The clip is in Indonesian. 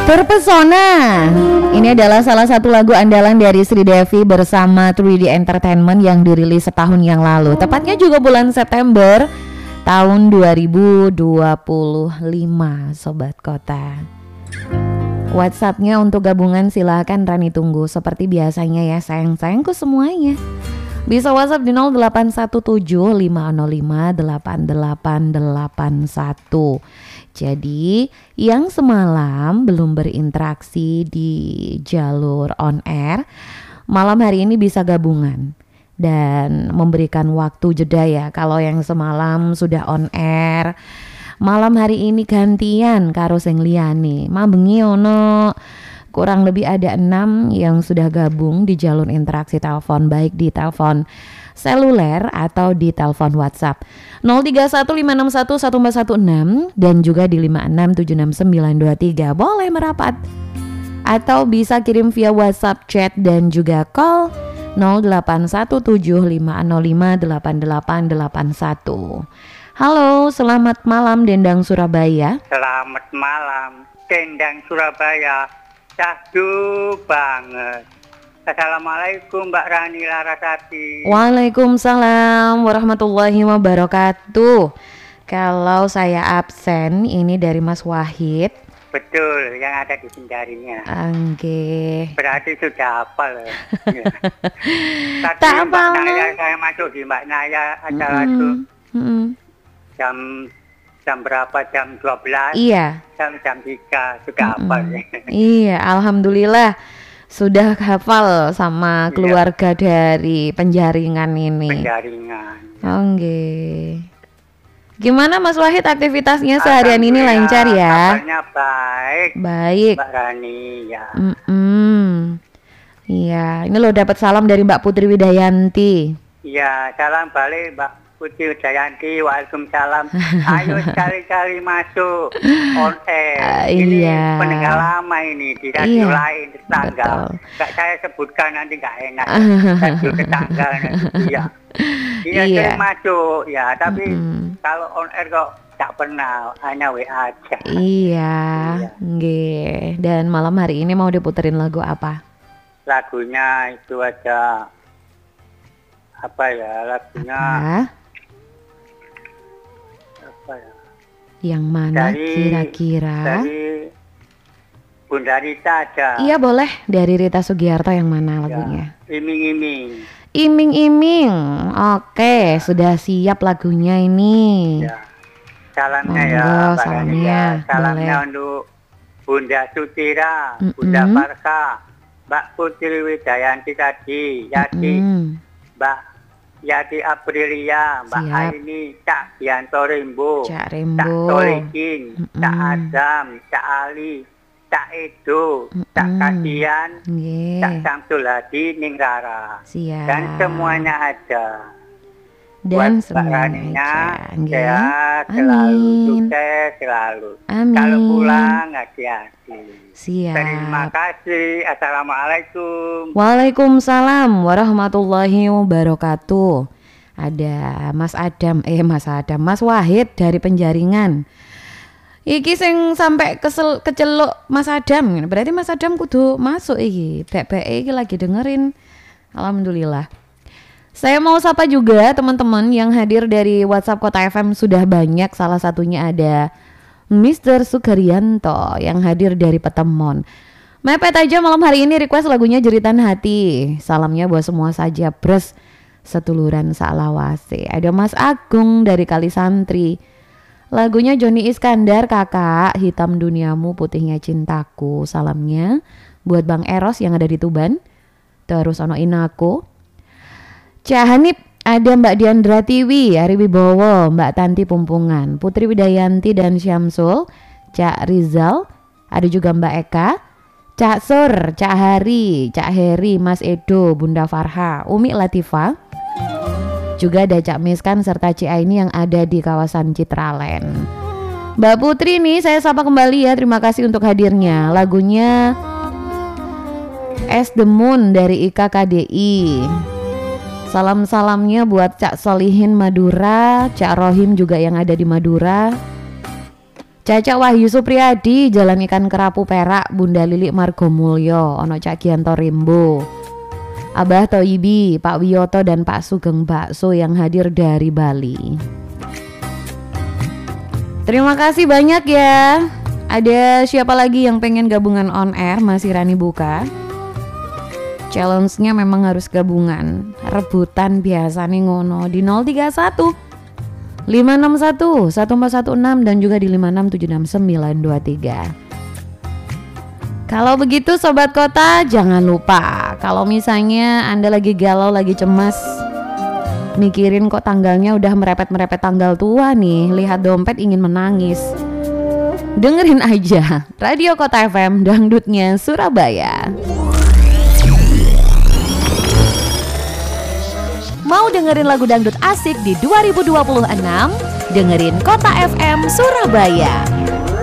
Terpesona. Ini adalah salah satu lagu andalan dari Sri Devi bersama 3D Entertainment yang dirilis setahun yang lalu. Tepatnya juga bulan September tahun 2025, Sobat Kota. WhatsAppnya untuk gabungan silakan Rani tunggu seperti biasanya ya sayang-sayangku semuanya. Bisa WhatsApp di 0817558881. Jadi yang semalam belum berinteraksi di jalur on air, malam hari ini bisa gabungan dan memberikan waktu jeda ya. Kalau yang semalam sudah on air, malam hari ini gantian karo sing liyane. Mabengi ono kurang lebih ada 6 yang sudah gabung di jalur interaksi telepon, baik di telepon seluler atau di telepon WhatsApp 0315611416 dan juga di 5676923. Boleh merapat atau bisa kirim via WhatsApp, chat dan juga call 081750588881. Halo, selamat malam Dendang Surabaya. Selamat malam Dendang Surabaya. Cahdu banget. Assalamualaikum Mbak Rani Larasati. Waalaikumsalam warahmatullahi wabarakatuh. Kalau saya absen ini dari Mas Wahid. Betul, yang ada di Sindarinya. Oke. Berarti sudah hafal. Ya. Tadi Tak Mbak hafal. Naya, saya masuk di Mbak Naya acara itu jam berapa? Jam 12? Iya. Jam 3 sudah hafal. Iya, alhamdulillah sudah hafal sama keluarga dari penjaringan ini. Penjaringan. Oke. Gimana Mas Wahid aktivitasnya seharian ini lancar ya? Kabarnya baik. Baik. Mbak Rani ya. Iya, ini lo dapat salam dari Mbak Putri Widayanti. Iya, salam balik Mbak Putri Widayanti. Waalaikumsalam. Ayo sekali-kali masuk on air. Ini Iya. pendengar lama ini di radio lain tetangga. Gak saya sebutkan nanti gak enak. Radio tetangga nanti ya. Iya, saya masuk ya, tapi kalau on air kok tak pernah, hanya WA aja. Iya, nggih. Dan malam hari ini mau diputerin lagu apa? Lagunya itu ada apa ya? Lagunya apa ya? Yang mana kira-kira? Dari Bunda Rita aja. Iya boleh, dari Rita Sugiarto yang mana lagunya? Ya, iming-iming. Iming-iming. Oke, sudah siap lagunya ini. Ya. Salamnya Monggo, ya, Mbak salamnya. Rani ya. Salamnya Boleh. untuk Bunda Sutira, Bunda Parka, Mbak Putri Widayanti tadi, Yati, Mbak Yati Aprilia, Mbak Siap. Aini, Cak Bianto Rembo, Cak Cak Rembo. Solikin, Cak Adam, Cak Ali, Cak Edo, Cak Kadian, Nggih. Cak Samsul Hadi, Ning Rara. Siap. Dan semuanya ada. Dan Buat Mbak semuanya Raninya aja. Nggih. sehat selalu, Amin. sukses selalu. Amin. Kalau pulang hati-hati. Siap. Terima kasih. Assalamualaikum. Waalaikumsalam warahmatullahi wabarakatuh. Ada Mas Wahid dari Penjaringan. Iki sing sampai keceluk Mas Adam. Berarti Mas Adam kudu masuk iki. Bek-bek iki lagi dengerin. Alhamdulillah. Saya mau sapa juga teman-teman yang hadir dari WhatsApp Kota FM sudah banyak. Salah satunya ada Mr. Sukaryanto yang hadir dari Petemon. Mepet aja malam hari ini request lagunya Jeritan Hati. Salamnya buat semua saja bres setuluran salawase. Ada Mas Agung dari Kalisantri. Lagunya Joni Iskandar, Kakak Hitam Duniamu Putihnya Cintaku. Salamnya buat Bang Eros yang ada di Tuban. Terus ono Inako, Cak Hanif, ada Mbak Diandra Tiwi, Ari Wibowo, Mbak Tanti Pumpungan, Putri Widayanti dan Syamsul, Cak Rizal, ada juga Mbak Eka, Cak Sur, Cak Hari, Cak Heri, Mas Edo, Bunda Farha, Umi Latifa, juga ada Cak Miskan serta Ci Aini yang ada di kawasan Citraland. Mbak Putri nih saya sapa kembali ya, terima kasih untuk hadirnya. Lagunya As the Moon dari IKKDI. Salam-salamnya buat Cak Solihin Madura, Cak Rohim juga yang ada di Madura. Caca Wahyu Supriyadi, Jalan Ikan Kerapu Perak, Bunda Lili Margomulyo, ono Cak Gianto Rimbo, Abah Toibi, Pak Wiyoto dan Pak Sugeng Bakso yang hadir dari Bali. Terima kasih banyak ya. Ada siapa lagi yang pengen gabungan on air? Masih Rani buka. Challenge-nya memang harus gabungan. Rebutan biasa nih ngono di 031 561 1416 dan juga di 5676923. Kalau begitu Sobat Kota, jangan lupa kalau misalnya Anda lagi galau, lagi cemas, mikirin kok tanggalnya udah merepet-merepet tanggal tua nih, lihat dompet ingin menangis, dengerin aja Radio Kota FM, dangdutnya Surabaya. Mau dengerin lagu dangdut asik di 2026? Dengerin Kota FM Surabaya.